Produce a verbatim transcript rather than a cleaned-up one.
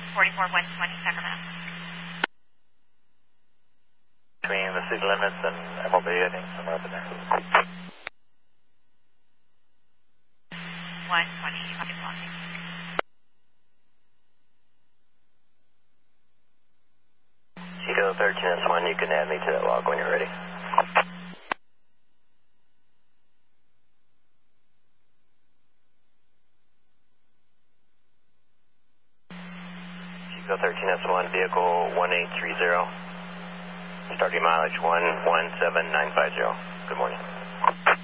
forty-four one twenty Sacramento. Between the city limits and M L B, I think, somewhere up in there. one twenty, rocket launching. Chico thirteen S one, you can add me to that log when you're ready. Chico thirteen S one, vehicle one eight three zero. Starting mileage one one seven nine five zero. Good morning.